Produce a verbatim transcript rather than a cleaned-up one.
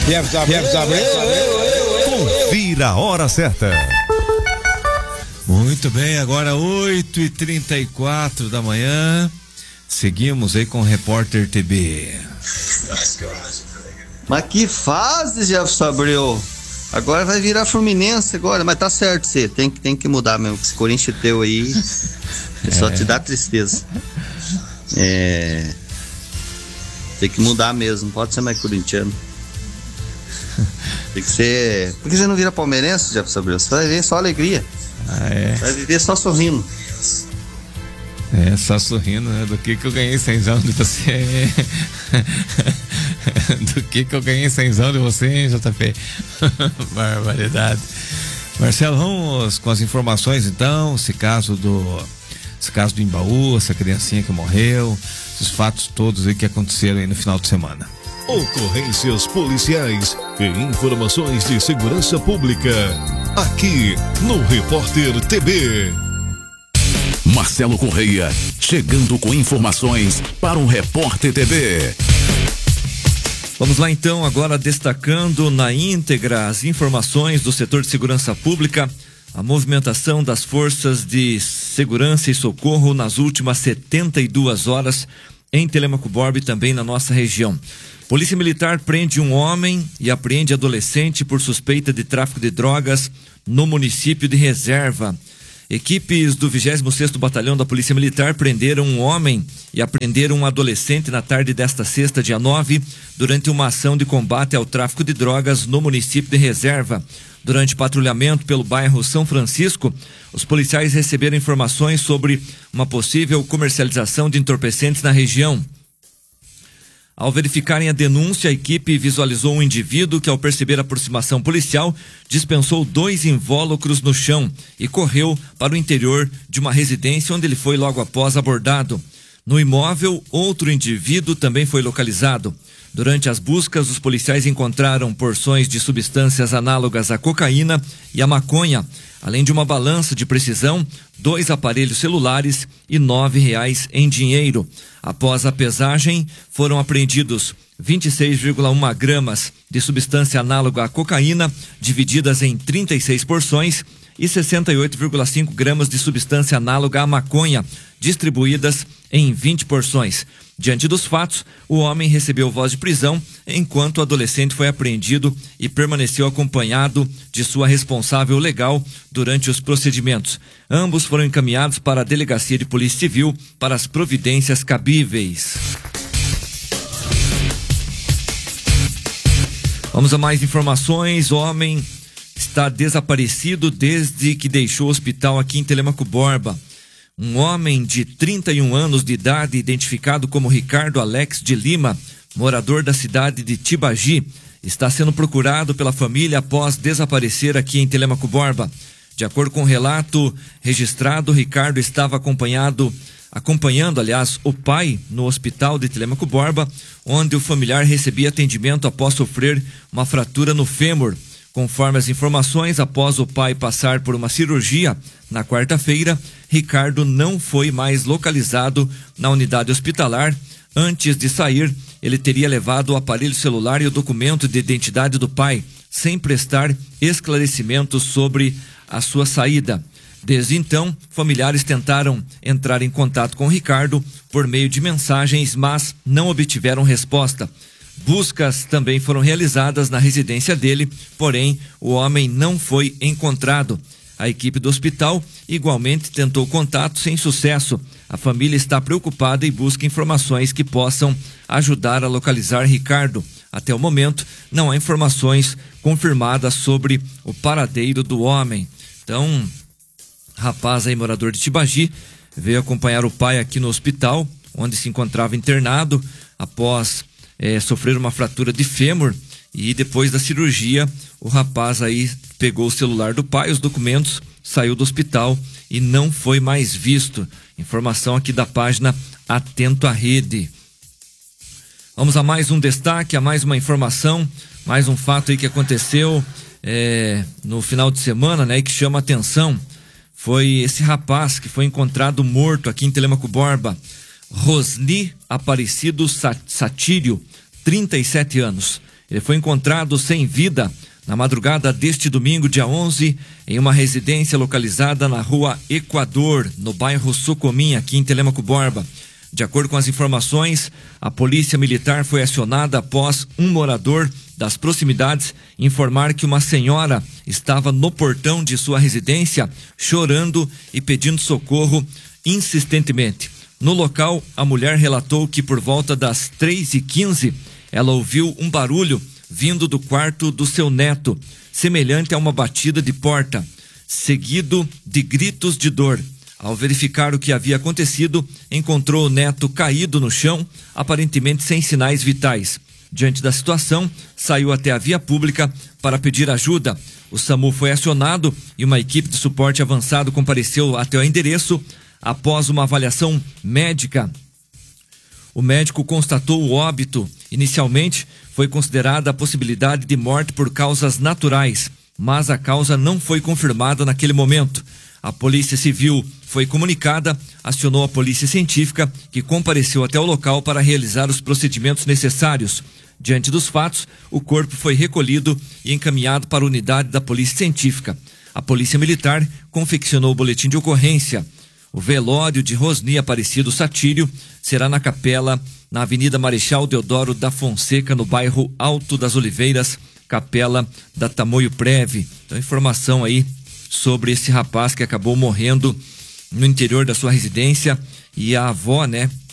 Confira a hora certa. Muito bem, agora oito e trinta e quatro da manhã. Seguimos aí com o Repórter T B. Mas que fase, Jefferson Abreu. Agora vai virar Fluminense agora, mas tá certo, você tem, tem que mudar mesmo. Esse Corinthians teu aí é. Só te dá tristeza. É. Tem que mudar mesmo, não pode ser mais corintiano. Tem que ser. Por que você não vira palmeirense, Jefferson Abreu? Você vai ver só alegria. Ah, é. Vai viver só sorrindo. É, só sorrindo, né? Do que que eu ganhei cenzão de você. Do que que eu ganhei cenzão de você, hein, J P? Barbaridade. Marcelo, vamos com as informações então. Esse caso do esse caso do Embaú, essa criancinha que morreu, esses fatos todos aí que aconteceram aí no final de semana. Ocorrências policiais e informações de segurança pública. Aqui no Repórter T B. Marcelo Correia, chegando com informações para o Repórter T B. Vamos lá então, agora destacando na íntegra as informações do setor de segurança pública, a movimentação das forças de segurança e socorro nas últimas setenta e duas horas em Telêmaco Borba e também na nossa região. Polícia Militar prende um homem e apreende adolescente por suspeita de tráfico de drogas no município de Reserva. Equipes do vigésimo sexto Batalhão da Polícia Militar prenderam um homem e apreenderam um adolescente na tarde desta sexta, dia nove, durante uma ação de combate ao tráfico de drogas no município de Reserva. Durante patrulhamento pelo bairro São Francisco, os policiais receberam informações sobre uma possível comercialização de entorpecentes na região. Ao verificarem a denúncia, a equipe visualizou um indivíduo que, ao perceber a aproximação policial, dispensou dois invólucros no chão e correu para o interior de uma residência, onde ele foi logo após abordado. No imóvel, outro indivíduo também foi localizado. Durante as buscas, os policiais encontraram porções de substâncias análogas à cocaína e à maconha, além de uma balança de precisão, dois aparelhos celulares e nove reais em dinheiro. Após a pesagem, foram apreendidos vinte e seis vírgula um gramas de substância análoga à cocaína, divididas em trinta e seis porções, e sessenta e oito vírgula cinco gramas de substância análoga à maconha, distribuídas em vinte porções. Diante dos fatos, o homem recebeu voz de prisão, enquanto o adolescente foi apreendido e permaneceu acompanhado de sua responsável legal durante os procedimentos. Ambos foram encaminhados para a Delegacia de Polícia Civil para as providências cabíveis. Vamos a mais informações. O homem está desaparecido desde que deixou o hospital aqui em Telêmaco Borba. Um homem de trinta e um anos de idade, identificado como Ricardo Alex de Lima, morador da cidade de Tibagi, está sendo procurado pela família após desaparecer aqui em Telêmaco Borba. De acordo com o relato registrado, Ricardo estava acompanhado, acompanhando, aliás, o pai no hospital de Telêmaco Borba, onde o familiar recebia atendimento após sofrer uma fratura no fêmur. Conforme as informações, após o pai passar por uma cirurgia na quarta-feira, Ricardo não foi mais localizado na unidade hospitalar. Antes de sair, ele teria levado o aparelho celular e o documento de identidade do pai, sem prestar esclarecimentos sobre a sua saída. Desde então, familiares tentaram entrar em contato com Ricardo por meio de mensagens, mas não obtiveram resposta. Buscas também foram realizadas na residência dele, porém o homem não foi encontrado. A equipe do hospital igualmente tentou contato sem sucesso. A família está preocupada e busca informações que possam ajudar a localizar Ricardo. Até o momento, não há informações confirmadas sobre o paradeiro do homem. Então, rapaz aí, morador de Tibagi, veio acompanhar o pai aqui no hospital, onde se encontrava internado após É, sofrer uma fratura de fêmur, e depois da cirurgia o rapaz aí pegou o celular do pai, os documentos, saiu do hospital e não foi mais visto. Informação aqui da página Atento à Rede. Vamos a mais um destaque, a mais uma informação, mais um fato aí que aconteceu é, no final de semana, né, e que chama a atenção. Foi esse rapaz que foi encontrado morto aqui em Telêmaco Borba. Rosni Aparecido Satírio, trinta e sete anos. Ele foi encontrado sem vida na madrugada deste domingo, dia onze, em uma residência localizada na rua Equador, no bairro Socomim, aqui em Telêmaco Borba. De acordo com as informações, a polícia militar foi acionada após um morador das proximidades informar que uma senhora estava no portão de sua residência chorando e pedindo socorro insistentemente. No local, a mulher relatou que por volta das três e quinze ela ouviu um barulho vindo do quarto do seu neto, semelhante a uma batida de porta, seguido de gritos de dor. Ao verificar o que havia acontecido, encontrou o neto caído no chão, aparentemente sem sinais vitais. Diante da situação, saiu até a via pública para pedir ajuda. O SAMU foi acionado e uma equipe de suporte avançado compareceu até o endereço. Após uma avaliação médica, o médico constatou o óbito. Inicialmente, foi considerada a possibilidade de morte por causas naturais, mas a causa não foi confirmada naquele momento. A Polícia Civil foi comunicada, acionou a Polícia Científica, que compareceu até o local para realizar os procedimentos necessários. Diante dos fatos, o corpo foi recolhido e encaminhado para a unidade da Polícia Científica. A Polícia Militar confeccionou o boletim de ocorrência. O velório de Rosni Aparecido Satírio será na capela, na Avenida Marechal Deodoro da Fonseca, no bairro Alto das Oliveiras, capela da Tamoio Preve. Então, informação aí sobre esse rapaz que acabou morrendo no interior da sua residência, e a avó, né,